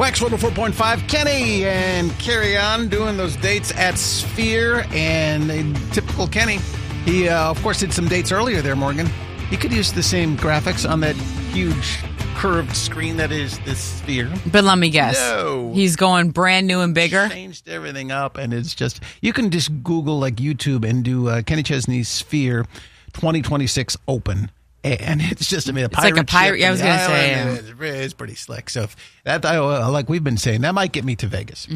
Wax 104.5, Kenny and Carry On doing those dates at Sphere. And typical Kenny, he, of course, did some dates earlier there, Morgan. He could use the same graphics on that huge curved screen that is this Sphere. But let me guess. No. He's going brand new and bigger? Changed everything up, and it's just, you can just Google like YouTube and do Kenny Chesney's Sphere 2026 Open. And it's just, I mean, it's like a pirate. Yeah, I was going to say. It's pretty slick. So, if that, like we've been saying, that might get me to Vegas.